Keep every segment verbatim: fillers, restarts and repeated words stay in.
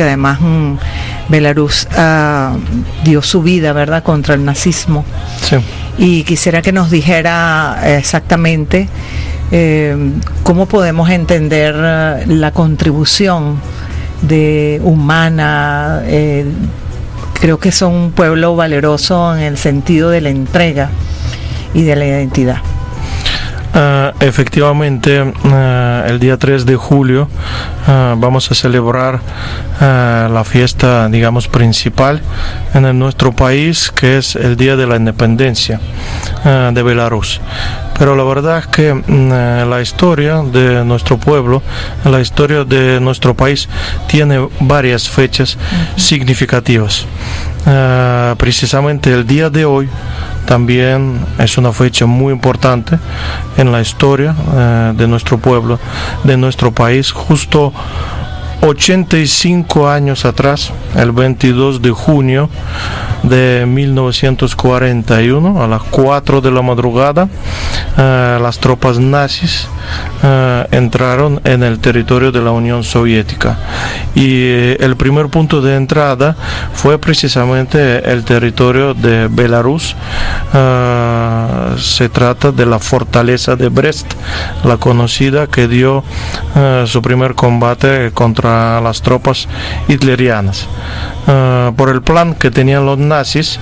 porque además mmm, Belarus uh, dio su vida, ¿verdad?, contra el nazismo. Sí. Y quisiera que nos dijera exactamente eh, cómo podemos entender uh, la contribución de humana. Eh, creo que son un pueblo valeroso en el sentido de la entrega y de la identidad. Uh, efectivamente, uh, el día tres de julio uh, vamos a celebrar uh, la fiesta, digamos, principal en el, nuestro país, que es el Día de la Independencia uh, de Belarus. Pero la verdad es que uh, la historia de nuestro pueblo, la historia de nuestro país, tiene varias fechas uh-huh. significativas. Uh, precisamente el día de hoy también es una fecha muy importante en la historia uh, de nuestro pueblo, de nuestro país. Justo ochenta y cinco años atrás, el veintidós de junio de mil novecientos cuarenta y uno, a las cuatro de la madrugada, uh, las tropas nazis uh, entraron en el territorio de la Unión Soviética, y eh, el primer punto de entrada fue precisamente el territorio de Belarus. Uh, se trata de la fortaleza de Brest, la conocida, que dio uh, su primer combate contra las tropas hitlerianas. Uh, por el plan que tenían los nazis,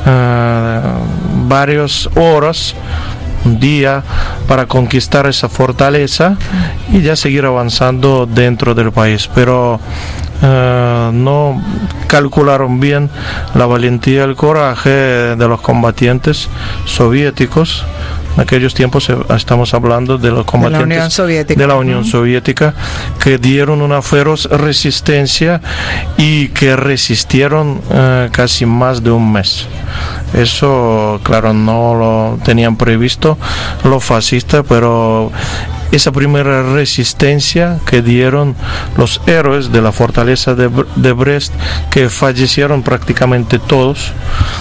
uh, varias horas, un día, para conquistar esa fortaleza y ya seguir avanzando dentro del país, pero uh, no calcularon bien la valentía y el coraje de los combatientes soviéticos. En aquellos tiempos estamos hablando de los combatientes de la Unión Soviética, de la Unión Soviética, que dieron una feroz resistencia y que resistieron uh, casi más de un mes. Eso, claro, no lo tenían previsto los fascistas, pero esa primera resistencia que dieron los héroes de la fortaleza de, de Brest, que fallecieron prácticamente todos,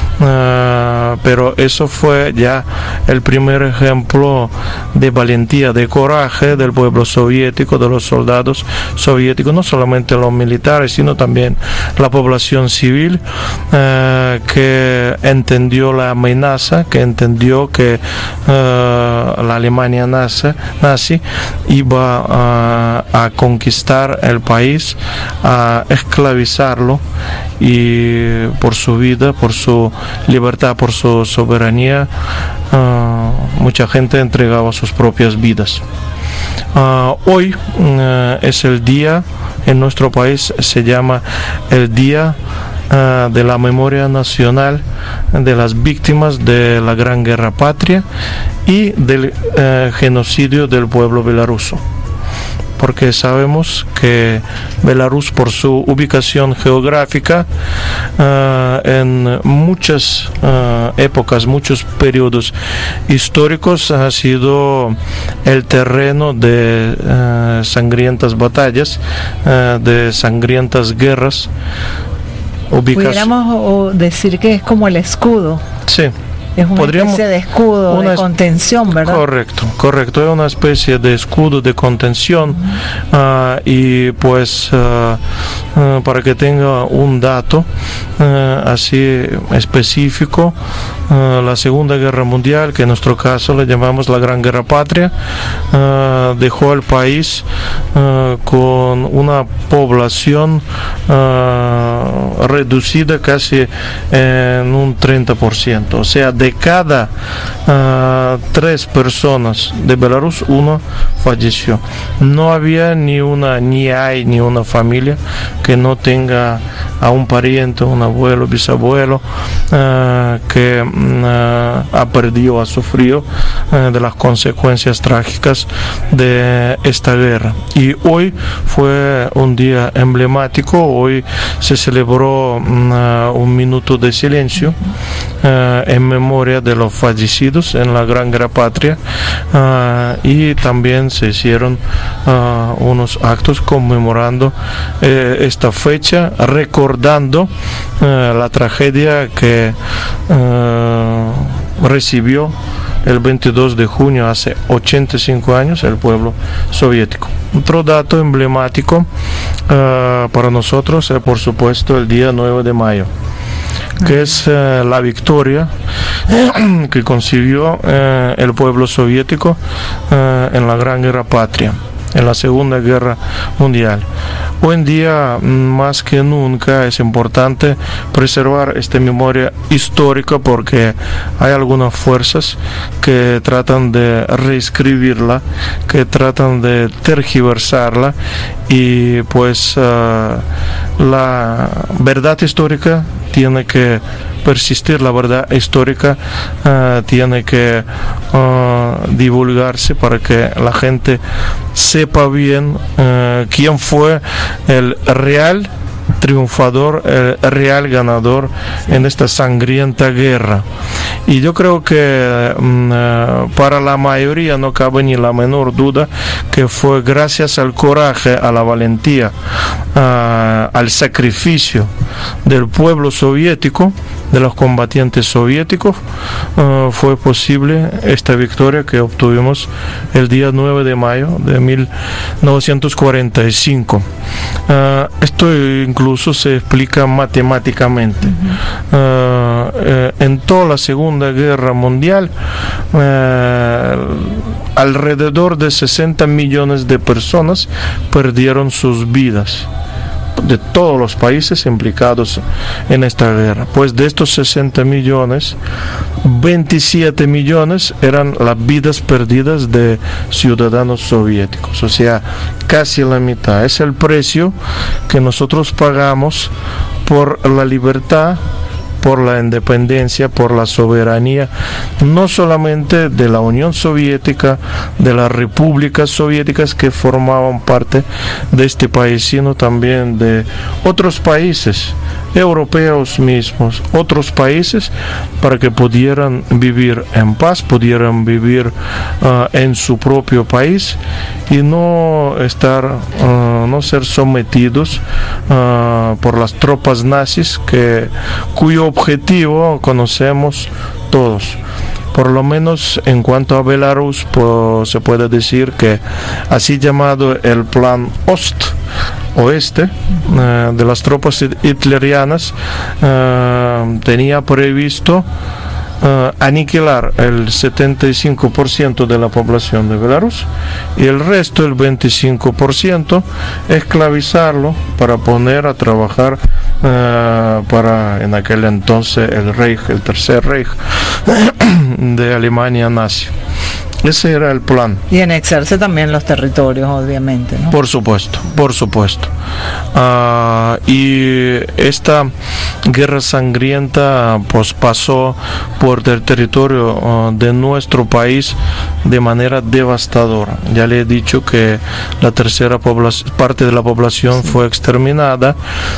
uh, pero eso fue ya el primer ejemplo de valentía, de coraje del pueblo soviético, de los soldados soviéticos, no solamente los militares, sino también la población civil, uh, que entendió la amenaza, que entendió que uh, la Alemania nazi, nazi iba a, a conquistar el país, a esclavizarlo, y por su vida, por su libertad, por su soberanía, uh, mucha gente entregaba sus propias vidas. Uh, hoy uh, es el día, en nuestro país se llama el Día Uh, de la Memoria Nacional de las Víctimas de la Gran Guerra Patria y del uh, genocidio del pueblo belaruso, porque sabemos que Belarus, por su ubicación geográfica, uh, en muchas uh, épocas, muchos periodos históricos, ha sido el terreno de uh, sangrientas batallas, uh, de sangrientas guerras. Pudiéramos decir que es como el escudo. Sí. Es una Podríamos, especie de escudo, una de contención, ¿verdad? Correcto, correcto. Es una especie de escudo de contención. Uh-huh. uh, y pues uh, uh, para que tenga un dato uh, así específico, uh, la Segunda Guerra Mundial, que en nuestro caso le llamamos la Gran Guerra Patria, uh, dejó al país uh, con una población uh, reducida casi en un treinta por ciento. O sea, de cada uh, tres personas de Belarus, uno falleció. No había ni una, ni hay ni una familia que no tenga a un pariente, un abuelo, bisabuelo, uh, que uh, ha perdido, ha sufrido uh, de las consecuencias trágicas de esta guerra. Y hoy fue un día emblemático. Hoy se celebró uh, un minuto de silencio uh, en memoria de los fallecidos en la Gran Guerra Patria, uh, y también se hicieron uh, unos actos conmemorando eh, esta fecha, recordando uh, la tragedia que uh, recibió el veintidós de junio, hace ochenta y cinco años, el pueblo soviético. Otro dato emblemático uh, para nosotros es, por supuesto, el día nueve de mayo, que es uh, la victoria que consiguió uh, el pueblo soviético uh, en la Gran Guerra Patria, en la Segunda Guerra Mundial. Hoy en día, más que nunca, es importante preservar esta memoria histórica, porque hay algunas fuerzas que tratan de reescribirla, que tratan de tergiversarla, y pues uh, la verdad histórica tiene que persistir, la verdad histórica uh, tiene que uh, divulgarse para que la gente sepa bien uh, quién fue el real triunfador, el real ganador en esta sangrienta guerra. Y yo creo que um, para la mayoría no cabe ni la menor duda que fue gracias al coraje, a la valentía, uh, al sacrificio del pueblo soviético, de los combatientes soviéticos, uh, fue posible esta victoria que obtuvimos el día nueve de mayo de mil novecientos cuarenta y cinco. Uh, esto incluso se explica matemáticamente. Uh-huh. Uh, eh, en toda la Segunda Guerra Mundial, uh, alrededor de sesenta millones de personas perdieron sus vidas, de todos los países implicados en esta guerra. Pues de estos sesenta millones, veintisiete millones eran las vidas perdidas de ciudadanos soviéticos, o sea, casi la mitad. Es el precio que nosotros pagamos por la libertad, por la independencia, por la soberanía, no solamente de la Unión Soviética, de las repúblicas soviéticas que formaban parte de este país, sino también de otros países europeos mismos, otros países, para que pudieran vivir en paz, pudieran vivir uh, en su propio país y no estar, uh, no ser sometidos uh, por las tropas nazis, que cuyo objetivo conocemos todos. Por lo menos en cuanto a Belarus, pues, se puede decir que así llamado el Plan Ost, oeste, uh, de las tropas hitlerianas, uh, tenía previsto Uh, aniquilar el setenta y cinco por ciento de la población de Belarus y el resto, el veinticinco por ciento, esclavizarlo para poner a trabajar uh, para, en aquel entonces, el Reich, el Tercer Reich de Alemania nazi. Ese era el plan. Y anexarse también los territorios, obviamente, ¿no? Por supuesto, por supuesto. Uh, y esta guerra sangrienta pues pasó por el territorio uh, de nuestro país de manera devastadora. Ya le he dicho que la tercera parte de la población sí. fue exterminada.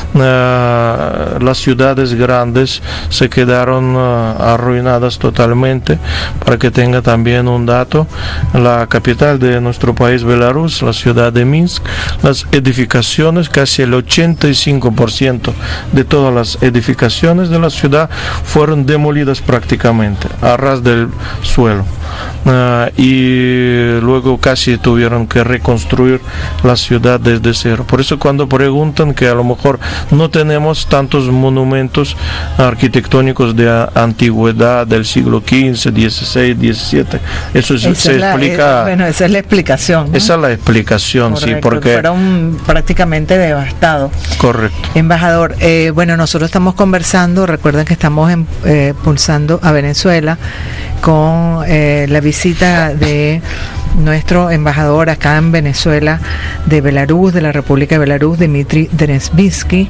Uh, las ciudades grandes se quedaron uh, arruinadas totalmente. Para que tenga también un dato, la capital de nuestro país, Belarus, la ciudad de Minsk, las edificaciones, casi el ochenta y cinco por ciento de todas las edificaciones de la ciudad fueron demolidas prácticamente a ras del suelo. Uh, y luego casi tuvieron que reconstruir la ciudad desde cero. Por eso cuando preguntan que a lo mejor no tenemos tantos monumentos arquitectónicos de antigüedad del siglo quince, dieciséis, diecisiete, eso es, se la, explica. Es, bueno, esa es la explicación, ¿no? Esa es la explicación. Correcto, sí, porque fueron prácticamente devastados. Correcto. Embajador, eh, bueno, nosotros estamos conversando, recuerden que estamos en, eh, pulsando a Venezuela con eh, la visita de nuestro embajador acá en Venezuela de Belarus, de la República de Belarus, Dmitry Derensvitsky,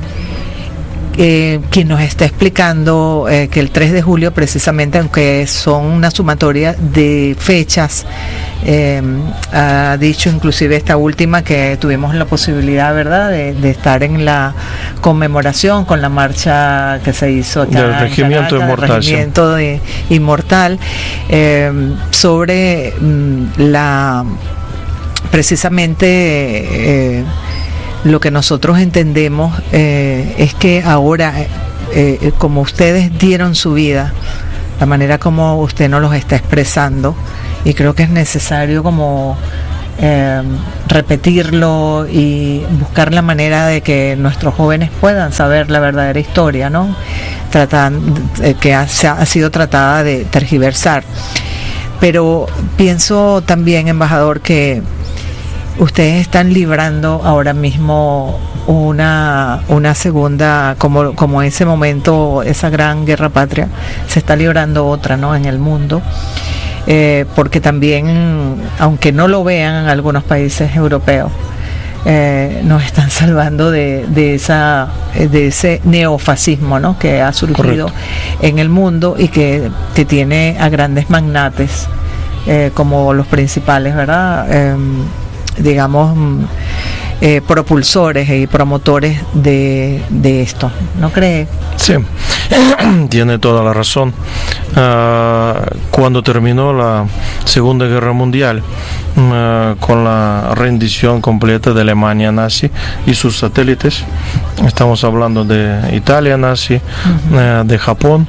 eh, quien nos está explicando eh, que el tres de julio precisamente, aunque son una sumatoria de fechas, eh, ha dicho inclusive esta última que tuvimos la posibilidad, ¿verdad?, de, de estar en la conmemoración con la marcha que se hizo acá del regimiento en Caracas, inmortal, del regimiento sí. de, inmortal, eh, sobre mm, la precisamente eh, lo que nosotros entendemos eh, es que ahora, eh, como ustedes dieron su vida la manera como usted nos los está expresando, y creo que es necesario como eh, repetirlo y buscar la manera de que nuestros jóvenes puedan saber la verdadera historia, ¿no? Tratan, eh, que ha, ha sido tratada de tergiversar. Pero pienso también, embajador, que ustedes están librando ahora mismo una una segunda, como como ese momento, esa gran guerra patria, se está librando otra, ¿no?, en el mundo, eh, porque también, aunque no lo vean en algunos países europeos, eh, nos están salvando de, de esa de ese neofascismo, ¿no?, que ha surgido Correcto. En el mundo y que, que tiene a grandes magnates eh, como los principales, ¿verdad?, eh, digamos, eh, propulsores y promotores de, de esto, ¿no cree? Sí, tiene toda la razón. Uh, cuando terminó la Segunda Guerra Mundial, uh, con la rendición completa de Alemania nazi y sus satélites, estamos hablando de Italia nazi, uh-huh. uh, de Japón,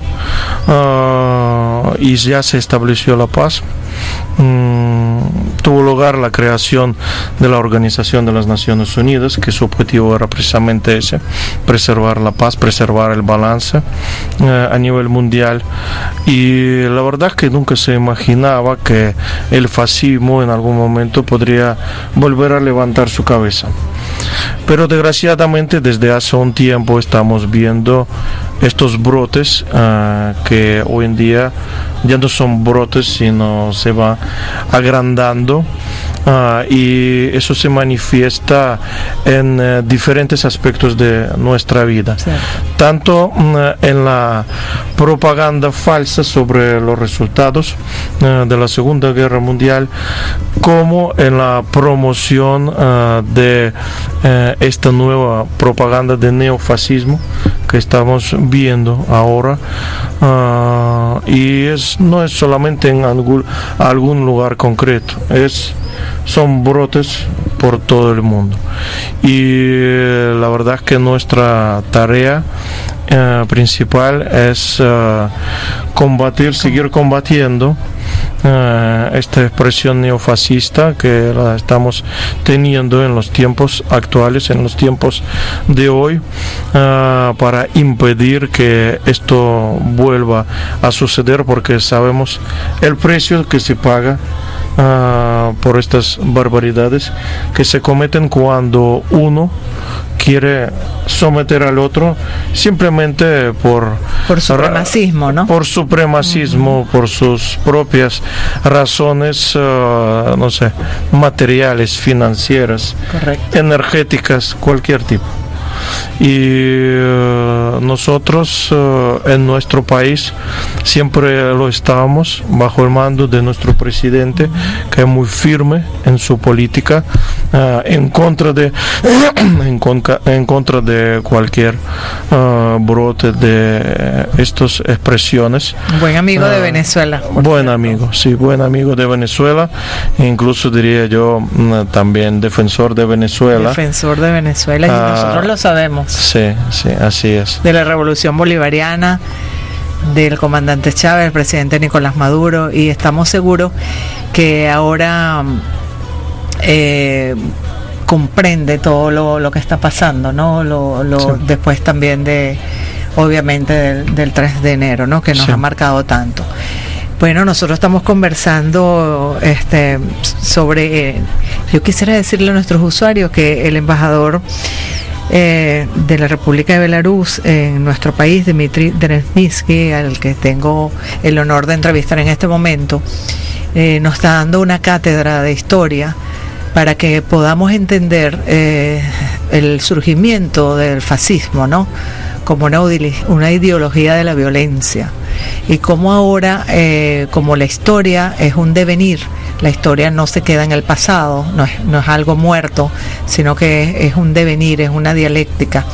uh, y ya se estableció la paz. Um, tuvo lugar la creación de la Organización de las Naciones Unidas, que su objetivo era precisamente ese: preservar la paz, preservar el balance eh, a nivel mundial. Y la verdad que nunca se imaginaba que el fascismo en algún momento podría volver a levantar su cabeza. Pero desgraciadamente desde hace un tiempo estamos viendo estos brotes uh, que hoy en día ya no son brotes, sino se va agrandando, uh, y eso se manifiesta en uh, diferentes aspectos de nuestra vida. Sí. Tanto uh, en la propaganda falsa sobre los resultados uh, de la Segunda Guerra Mundial, como en la promoción uh, de uh, esta nueva propaganda de neofascismo que estamos viendo ahora, uh, y es no es solamente en algún, algún lugar concreto, es son brotes por todo el mundo. Y la verdad es que nuestra tarea uh, principal es uh, combatir, seguir combatiendo Uh, esta expresión neofascista que la estamos teniendo en los tiempos actuales, en los tiempos de hoy, uh, para impedir que esto vuelva a suceder, porque sabemos el precio que se paga uh, por estas barbaridades que se cometen cuando uno quiere someter al otro simplemente por por supremacismo, ¿no? Por supremacismo, uh-huh. por sus propias razones, uh, no sé, materiales, financieras, Correcto. energéticas, cualquier tipo. Y uh, nosotros uh, en nuestro país siempre lo estábamos bajo el mando de nuestro presidente, que es muy firme en su política, uh, en contra de en, conca, en contra de cualquier uh, brote de estas expresiones. Buen amigo uh, de Venezuela. Buen amigo, sí, buen amigo de Venezuela, incluso diría yo uh, también defensor de Venezuela. Defensor de Venezuela, y uh, nosotros lo sabemos. Sí, sí, así es. De la revolución bolivariana, del comandante Chávez, el presidente Nicolás Maduro, y estamos seguros que ahora eh, comprende todo lo, lo que está pasando, ¿no? Lo, lo, sí. Después también de, obviamente, del, del tres de enero, ¿no?, que nos sí. ha marcado tanto. Bueno, nosotros estamos conversando este, sobre, eh, yo quisiera decirle a nuestros usuarios que el embajador Eh, de la República de Belarus en nuestro país, Dmitry Derensky, al que tengo el honor de entrevistar en este momento, eh, nos está dando una cátedra de historia para que podamos entender eh, el surgimiento del fascismo, ¿no?, como una, una ideología de la violencia, y cómo ahora, eh, como la historia es un devenir, la historia no se queda en el pasado, no es, no es algo muerto, sino que es, es un devenir, es una dialéctica.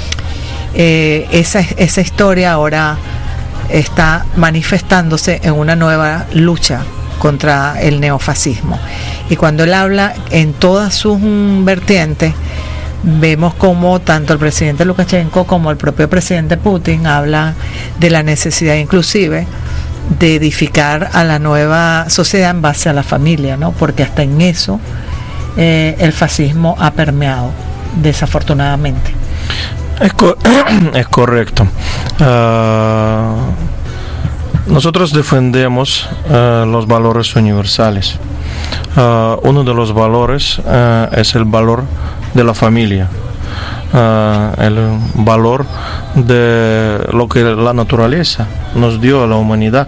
Eh, esa, esa historia ahora está manifestándose en una nueva lucha contra el neofascismo. Y cuando él habla en todas sus vertientes, vemos como tanto el presidente Lukashenko como el propio presidente Putin hablan de la necesidad inclusive de edificar a la nueva sociedad en base a la familia, ¿no? Porque hasta en eso eh, el fascismo ha permeado, desafortunadamente. Es, co- es correcto. Uh, nosotros defendemos uh, los valores universales. Uh, uno de los valores uh, es el valor de la familia. Uh, el valor de lo que la naturaleza nos dio a la humanidad.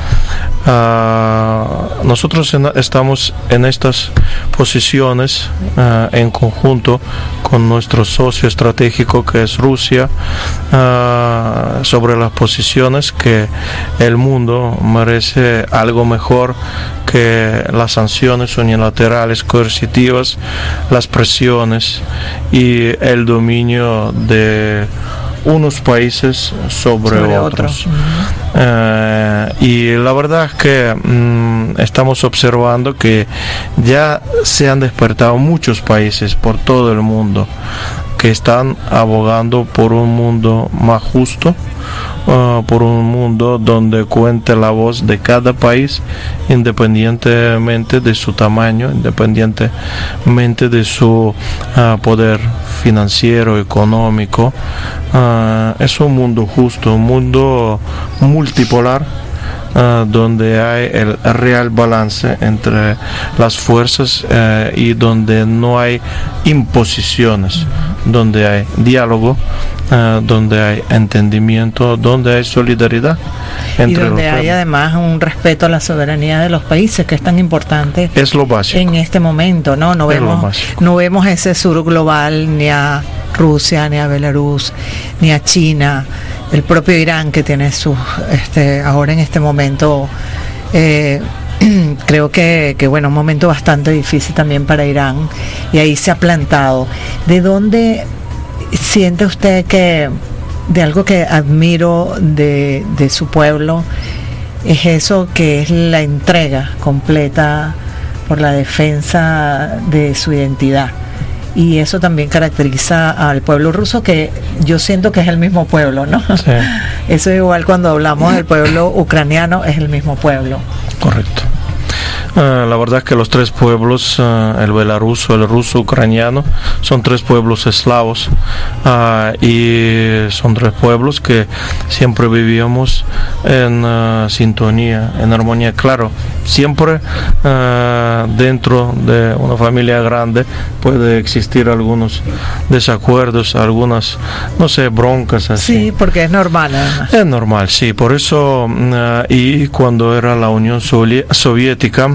Uh, nosotros en, estamos en estas posiciones uh, en conjunto con nuestro socio estratégico que es Rusia, uh, sobre las posiciones que el mundo merece algo mejor que las sanciones unilaterales coercitivas, las presiones y el dominio de unos países sobre, sobre otros. otros. Uh, y la verdad es que um, estamos observando que ya se han despertado muchos países por todo el mundo que están abogando por un mundo más justo, uh, por un mundo donde cuente la voz de cada país independientemente de su tamaño, independientemente de su uh, poder financiero, económico. Uh, es un mundo justo, un mundo multipolar, uh, donde hay el real balance entre las fuerzas uh, y donde no hay imposiciones, donde hay diálogo, uh, donde hay entendimiento, donde hay solidaridad. Entre y donde hay además un respeto a la soberanía de los países, que es tan importante. Es lo básico. En este momento, ¿no? No vemos, no vemos ese sur global ni a Rusia, ni a Belarus, ni a China, el propio Irán que tiene sus, este, ahora en este momento, eh, creo que, que bueno, un momento bastante difícil también para Irán, y ahí se ha plantado. ¿De dónde siente usted que, de algo que admiro de, de su pueblo, es eso que es la entrega completa por la defensa de su identidad? Y eso también caracteriza al pueblo ruso, que yo siento que es el mismo pueblo, ¿no? Sí. Eso es igual cuando hablamos del pueblo ucraniano, es el mismo pueblo. Correcto. Uh, la verdad es que los tres pueblos, uh, el belaruso, el ruso, ucraniano, son tres pueblos eslavos, uh, y son tres pueblos que siempre vivíamos en uh, sintonía, en armonía. Claro, siempre uh, dentro de una familia grande puede existir algunos desacuerdos, algunas, no sé, broncas así. Sí, porque es normal además. Es normal, sí. Por eso, uh, y cuando era la Unión Soviética,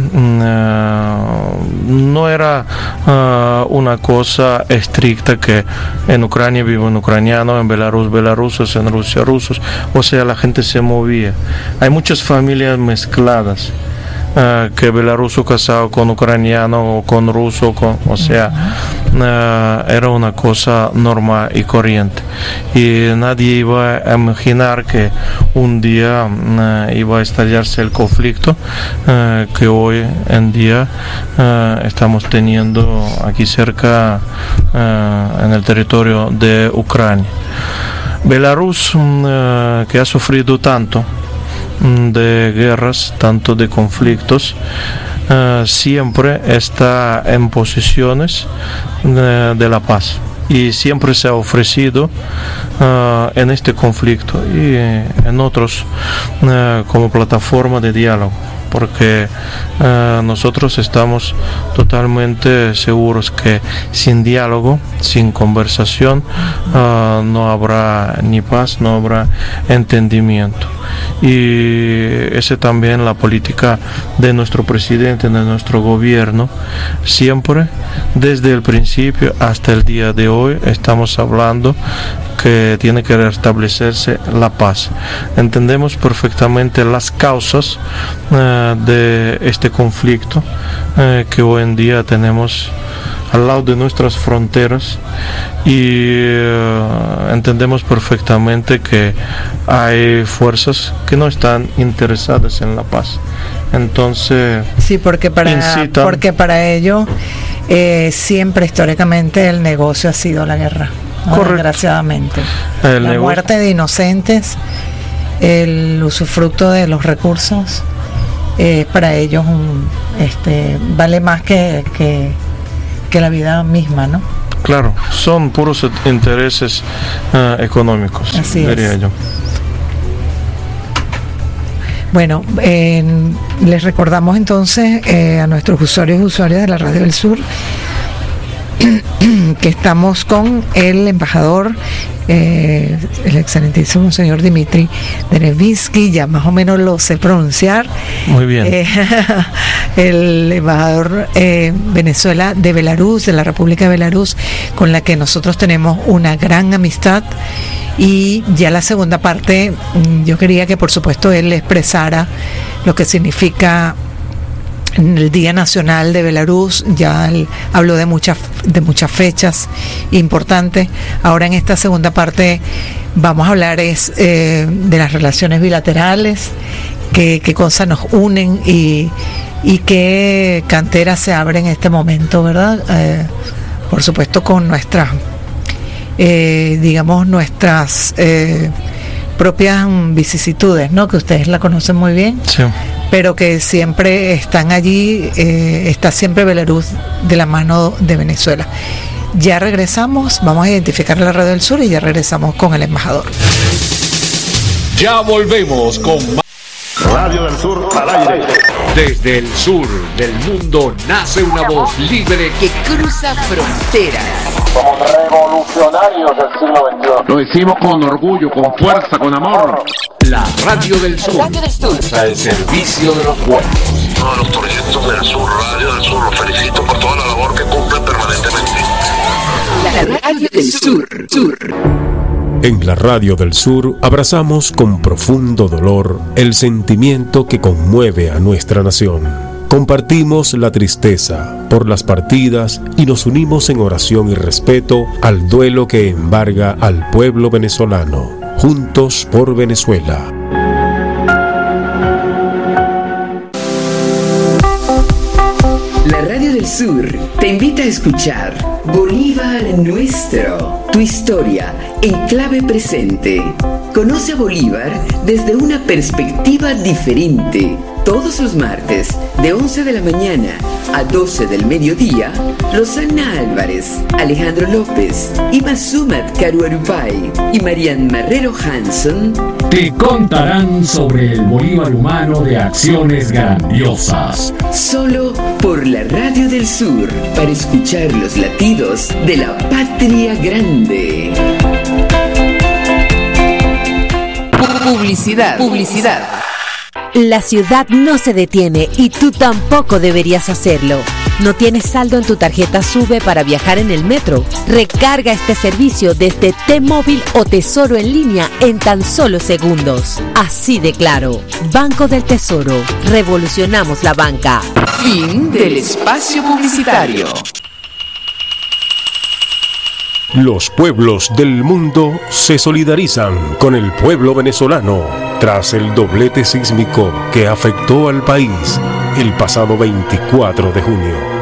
Uh, no era uh, una cosa estricta que en Ucrania viven ucranianos, en Belarus belarusos, en Rusia rusos, o sea, la gente se movía. Hay muchas familias mezcladas, uh, que belaruso casado con ucraniano o con ruso, con, o sea, uh, era una cosa normal y corriente, y nadie iba a imaginar que un día uh, iba a estallarse el conflicto uh, que hoy en día uh, estamos teniendo aquí cerca, uh, en el territorio de Ucrania. Belarus, uh, que ha sufrido tanto de guerras, tanto de conflictos, uh, siempre está en posiciones uh, de la paz, y siempre se ha ofrecido uh, en este conflicto y en otros uh, como plataforma de diálogo, porque uh, nosotros estamos totalmente seguros que sin diálogo, sin conversación, uh, no habrá ni paz, no habrá entendimiento. Y esa es también la política de nuestro presidente, de nuestro gobierno. Siempre, desde el principio hasta el día de hoy, estamos hablando que tiene que restablecerse la paz. Entendemos perfectamente las causas uh, de este conflicto uh, que hoy en día tenemos al lado de nuestras fronteras, y uh, entendemos perfectamente que hay fuerzas que no están interesadas en la paz. Entonces, sí, porque para, incitan, porque para ello eh, siempre históricamente el negocio ha sido la guerra, ¿no? Desgraciadamente. El la muerte de inocentes el usufructo de los recursos es eh, para ellos un, este, vale más que, que, que la vida misma, ¿no? Claro, son puros intereses uh, económicos, Así diría es. yo. Bueno, eh, les recordamos entonces eh, a nuestros usuarios y usuarias de la Radio del Sur que estamos con el embajador, eh, el excelentísimo señor Dimitri Derevitsky, ya más o menos lo sé pronunciar. Muy bien. Eh, el embajador eh, Venezuela de Belarus, de la República de Belarus, con la que nosotros tenemos una gran amistad. Y ya la segunda parte, yo quería que por supuesto él expresara lo que significa el Día Nacional de Belarus. Ya él habló de muchas de muchas fechas importantes. Ahora en esta segunda parte vamos a hablar es eh, de las relaciones bilaterales, qué, qué cosas nos unen y, y qué canteras se abren en este momento, ¿verdad? Eh, por supuesto con nuestras Eh, digamos nuestras eh, propias vicisitudes, ¿no? Que ustedes la conocen muy bien, sí. Pero que siempre están allí, eh, está siempre Belarus de la mano de Venezuela. Ya regresamos, vamos a identificar la Radio del Sur y ya regresamos con el embajador. Ya volvemos con más Radio del Sur al aire. Desde el sur del mundo nace una voz libre que cruza fronteras. Somos revolucionarios del siglo veintiuno. Lo decimos con orgullo, con fuerza, con amor. La Radio del Sur. Radio del Sur. Al servicio de los pueblos. Todos los proyectos del Sur, Radio del Sur, los felicito por toda la labor que cumplen permanentemente. La Radio del Sur. Sur. En la Radio del Sur abrazamos con profundo dolor el sentimiento que conmueve a nuestra nación. Compartimos la tristeza por las partidas y nos unimos en oración y respeto al duelo que embarga al pueblo venezolano. Juntos por Venezuela. La Radio del Sur te invita a escuchar Bolívar Nuestro, tu historia en clave presente. Conoce a Bolívar desde una perspectiva diferente. Todos los martes, de once de la mañana a doce del mediodía, Rosana Álvarez, Alejandro López, Ima Sumat Caruarupay y Marian Marrero Hanson te contarán sobre el Bolívar humano de acciones grandiosas. Solo por la Radio del Sur, para escuchar los latidos de la patria grande. Publicidad. Publicidad. La ciudad no se detiene y tú tampoco deberías hacerlo. ¿No tienes saldo en tu tarjeta SUBE para viajar en el metro? Recarga este servicio desde T-Móvil o Tesoro en línea en tan solo segundos. Así de claro. Banco del Tesoro. Revolucionamos la banca. Fin del espacio publicitario. Los pueblos del mundo se solidarizan con el pueblo venezolano tras el doblete sísmico que afectó al país el pasado veinticuatro de junio.